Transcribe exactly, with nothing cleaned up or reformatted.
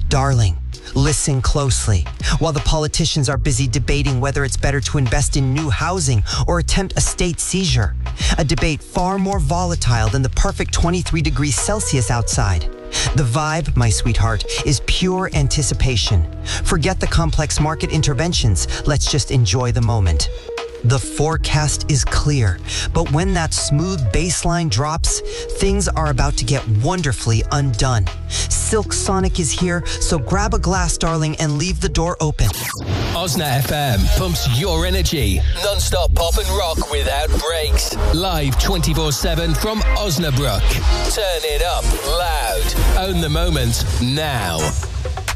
Darling, listen closely. While the politicians are busy debating whether it's better to invest in new housing or attempt a state seizure, a debate far more volatile than the perfect twenty-three degrees Celsius outside. The vibe, my sweetheart, is pure anticipation. Forget the complex market interventions. Let's just enjoy the moment. The forecast is clear, but when that smooth baseline drops, things are about to get wonderfully undone. Silk Sonic is here, so grab a glass, darling, and leave the door open. Osna F M pumps your energy. Non-stop pop and rock without breaks. Live twenty-four seven from Osnabrück. Turn it up loud. Own the moment now.